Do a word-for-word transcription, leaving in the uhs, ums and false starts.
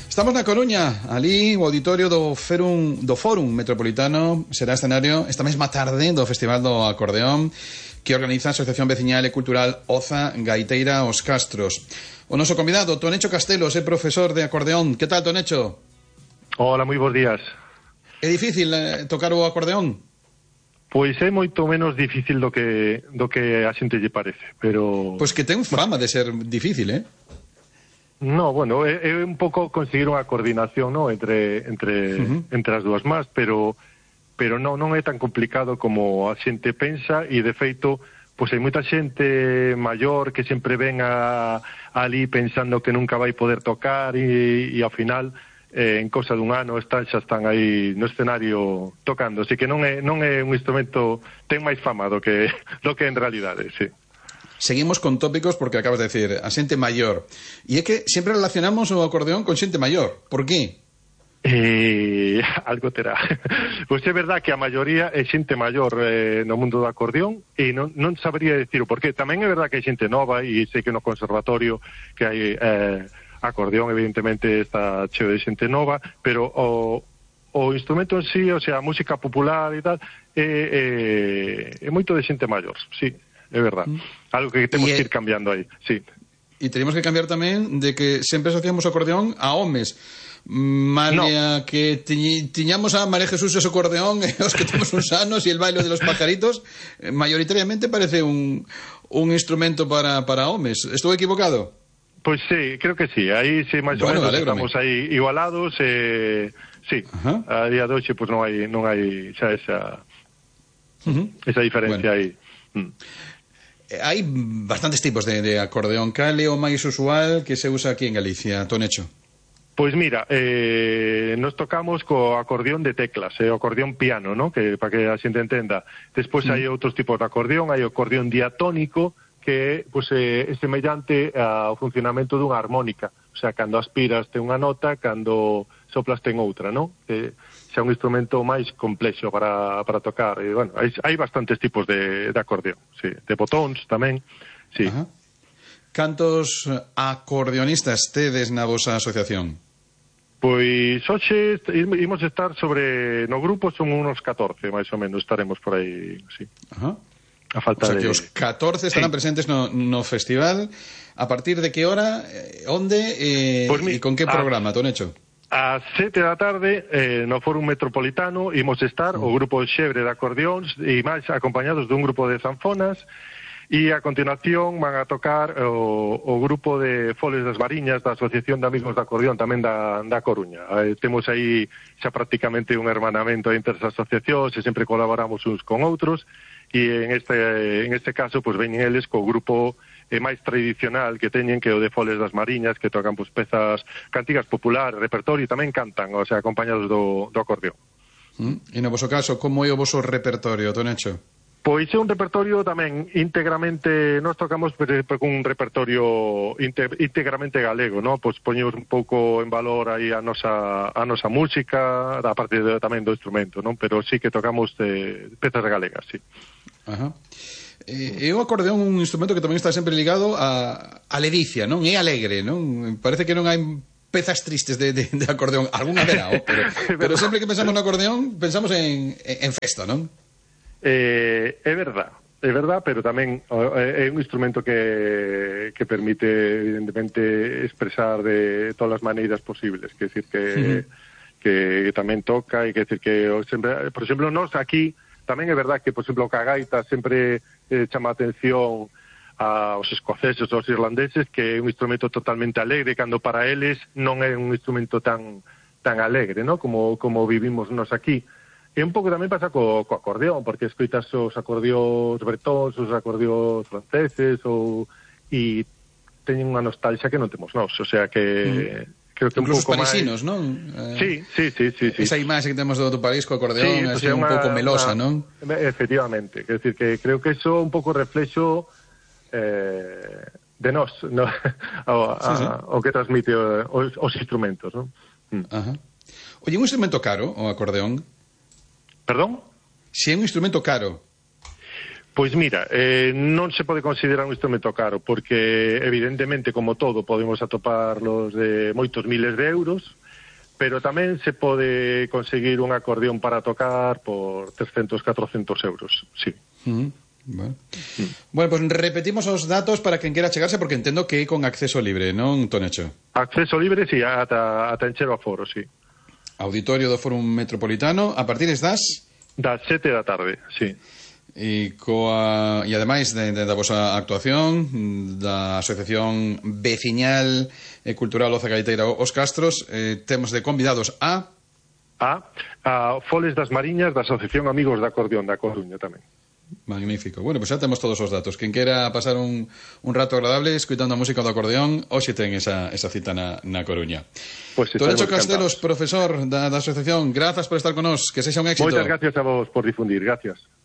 Estamos na Coruña, ali o auditorio do Fórum, do Fórum Metropolitano será escenario esta mesma tarde do Festival do Acordeón que organiza a Asociación Veciñal e Cultural Oza Gaiteira Os Castros. O noso convidado, Tonecho Castelos, é profesor de acordeón. Que tal, Tonecho? Hola, moi bons días. É difícil eh, tocar o acordeón? Pois é moito menos difícil do que do que a xente lle parece, pero... Pois que ten fama de ser difícil, eh? No, bueno, é, é un pouco conseguir unha coordinación, no, entre entre uh-huh. entre as dúas más, pero pero non non é tan complicado como a xente pensa e de feito, pois hai moita xente maior que sempre ven a, ali pensando que nunca vai poder tocar e, e ao final eh, en cosa dun ano están xa están aí no escenario tocando, así que non é non é un instrumento, ten máis fama do que do que en realidade, sí. Seguimos con tópicos porque acabas de decir a xente maior. E é que sempre relacionamos o acordeón con xente maior. Por qué? Eh, algo terá. Pois é verdad que a maioría é xente maior eh, no mundo do acordeón e non, non sabría decir o porqué. Tamén é verdad que hai xente nova e sei que no conservatorio que hai eh, acordeón evidentemente está cheo de xente nova, pero o, o instrumento en sí, o sea, a música popular e tal, é, é, é moito de xente maior, sí. É verdad, algo que temos que ir cambiando aí, sí. E tenemos que cambiar tamén de que sempre asociamos o acordeón a homes. Malia no. que tiñi, tiñamos a María Jesús e o acordeón e os que temos uns anos e el baile de los pajaritos, mayoritariamente parece un, un instrumento para, para homes. Estou equivocado? Pois sí, creo que sí, aí sí, máis bueno, ou menos estamos aí igualados e sí, uh-huh. a día de hoxe pois non hai non hai xa esa uh-huh. esa diferencia bueno. aí. Mm. Hai bastantes tipos de, de acordeón. Cal é o máis usual que se usa aquí en Galicia, Tonecho? Pois mira, eh, nos tocamos co acordeón de teclas, eh, o acordeón piano, ¿no? Que para que a xente entenda. Despois mm. hai outros tipos de acordeón, hai o acordeón diatónico, que pues, eh, é semellante ao funcionamento dunha armónica. O sea, cando aspiras ten unha nota, cando soplas ten outra, ¿no? Que xa un instrumento máis complexo para, para tocar. E, bueno, hai, hai bastantes tipos de, de acordeón, sí. De botóns tamén, sí. Ajá. Cantos acordeonistas tedes na vosa asociación? Pois hoxe imos estar sobre, no grupo son unos catorce, máis ou menos, estaremos por aí, sí. Ajá. A falta o sea, de... que os catorce estarán sí. presentes no, no festival. A partir de que hora, onde e, pues mi... e con que programa, a... Tonecho? A sete da tarde, eh, no Fórum Metropolitano, imos estar mm. o grupo Xebre de acordeóns e máis acompañados dun grupo de zanfonas e a continuación van a tocar o, o grupo de Foles das Mariñas da Asociación de Amigos de Acordeón tamén da, da Coruña. Eh, temos aí xa prácticamente un hermanamento entre as asociacións e sempre colaboramos uns con outros e en este, en este caso pues, veñen eles co grupo é máis tradicional que teñen que o de Foles das Mariñas, que tocan pues, pezas cantigas populares, repertorio, e tamén cantan, o sea, acompañados do, do acordeón. Mm. E no voso caso, como é o voso repertorio, Tonecho? Pois é un repertorio tamén íntegramente, nós tocamos con un repertorio íntegramente galego, ¿no? Pois poñemos un pouco en valor aí a nosa, a nosa música, a parte de, tamén do instrumento, ¿no? Pero sí que tocamos de pezas galegas, sí. Ajá. E o acordeón un instrumento que tamén está sempre ligado a, a ledicia, non? É alegre, non? Parece que non hai pezas tristes de, de, de acordeón, algunha verá, oh, pero, pero sempre que pensamos no acordeón pensamos en, en festa, non? Eh, é verdad, é verdad, pero tamén é un instrumento que, que permite evidentemente expresar de todas as maneiras posibles, que decir que, uh-huh. que tamén toca e que decir que sempre, por exemplo, nós aquí tamén é verdad que, por exemplo, o cagaita sempre eh, chama a atención aos escoceses, aos irlandeses, que é un instrumento totalmente alegre, cando para eles non é un instrumento tan tan alegre, ¿no? como, como vivimos nos aquí. E un pouco tamén pasa co, co acordeón, porque escoitas os acordeóns bretóns, os acordeóns franceses, ou, e teñen unha nostalgia que non temos nós, o sea que... Mm. Creo que incluso un os parisinos, máis... non? Eh, sí, sí, sí, sí, sí. Esa imaxe que temos do, do París co acordeón, sí, así o sea, un pouco melosa, una... non? Efectivamente, quer decir que creo que eso un pouco reflexo eh, de nós, no? o, sí, sí. A, o que transmite os, os instrumentos, non? Mm. Ajá. Oye, un instrumento caro, o acordeón? Perdón? Si é un instrumento caro. Pois mira, eh, non se pode considerar un instrumento caro, porque evidentemente, como todo, podemos atoparlos de moitos miles de euros, pero tamén se pode conseguir un acordeón para tocar por trescentos, catrocentos euros, sí. Uh-huh. Bueno. Mm. bueno, pues repetimos os datos para quen quera chegarse, porque entendo que é con acceso libre, non, Tonecho? Acceso libre, sí, ata, ata encher o aforo, sí. Auditorio do Fórum Metropolitano, a partir das... Das sete da tarde, sí. E, coa, e ademais de, de, da vosa actuación da Asociación Veciñal e Cultural Oza Gaiteira Os Castros, eh, temos de convidados a... A, a Foles das Mariñas da Asociación Amigos da Acordeón da Coruña tamén. Magnífico. Bueno, pues xa temos todos os datos. Quen quera pasar un, un rato agradable escuitando a música do acordeón, hoxe ten esa, esa cita na, na Coruña. Pues Tonecho Castelos, profesor da, da asociación, grazas por estar con nós, que sexa un éxito. Moitas gracias a vos por difundir, gracias.